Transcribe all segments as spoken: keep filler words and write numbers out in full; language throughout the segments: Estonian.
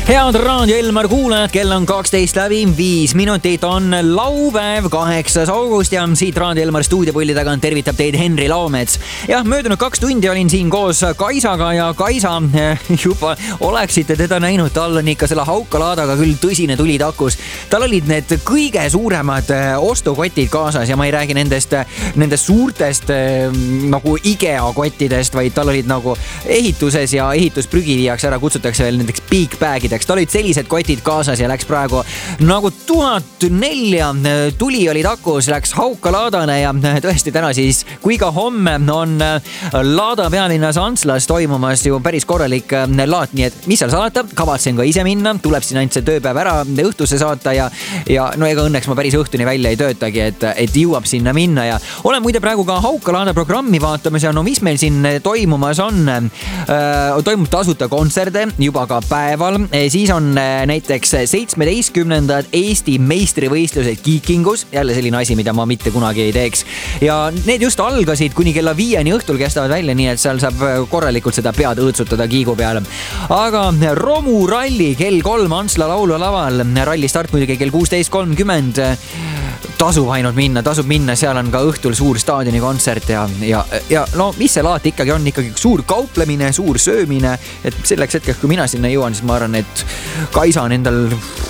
Head Raadio Elmar kuulajad, kell on kaksteist läbi viis minutit, on laupäev, kaheksas august ja siit Raadio Elmar stuudiopulli tagant tervitab teid Henri Laomets. Jah, möödunud kaks tundi olin siin koos Kaisaga ja Kaisa juba oleksite teda näinud, tal on ikka selle haukalaadaga küll tõsine tuli takus. Tal olid need kõige suuremad ostukotid kaasas ja ma ei räägi nendest, nendest suurtest nagu IKEA kottidest, vaid tal olid nagu ehituses ja ehitusprügi viiaks ära, kutsutakse veel nendeks big bagideks. Tal olid sellised kotid kaasas ja läks praegu nagu tuhat nelja tuli oli takus, läks haukalaadane ja tõesti täna siis, kui ka homme on Laada pealinnas Antslas toimumas ju päris korralik laat, nii et mis seal salata, kavatsen ka ise minna, tuleb siin ainult see tööpäev ära õhtusse saata ja, ja no ega õnneks ma päris õhtuni välja ei töötagi, et, et jõuab sinna minna ja olen muide praegu ka haukalaada programmi vaatamas ja no mis meil siin toimumas on, toimub tasuta kontserde juba ka päeval. Siis on näiteks seitsmeteistkümnendad Eesti meistrivõistlused Kiikingus, jälle selline asi, mida ma mitte kunagi ei teeks. Ja need just algasid kuni kella viieni õhtul kestavad välja, nii et seal saab korralikult seda pead õõtsutada Kiigu peale. Aga romuralli kell kolm Antsla laululaval, ralli start muidugi kell kuusteist kolmkümmend. Tasub ainult minna, tasub minna, seal on ka õhtul suur staadioni kontsert ja, ja, ja no mis see laat ikkagi on, ikkagi suur kauplemine, suur söömine, et selleks hetkeks, kui mina sinna jõuan, siis ma arvan, et Kaisa on endal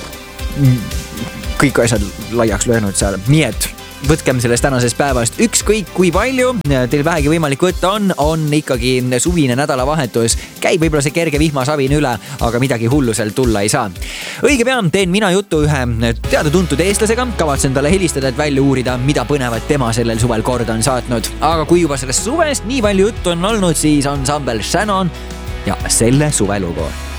kõik asjad laiaks löönud seal, nii et võtkem sellest tänasest päevast ükskõik kui palju teil vähegi võimalik võtta on, on ikkagi suvine nädalavahetus. Käib võib-olla see kerge vihmasavin üle, aga midagi hullu seal tulla ei saa. Õige pea teen mina juttu ühe teada-tuntud eestlasega, kavatsen talle helistada, et välja uurida, mida põnevat tema sellel suvel korda on saatnud. Aga kui juba sellest suvest nii palju juttu on olnud, siis ansambel Shannon ja selle suvelugu.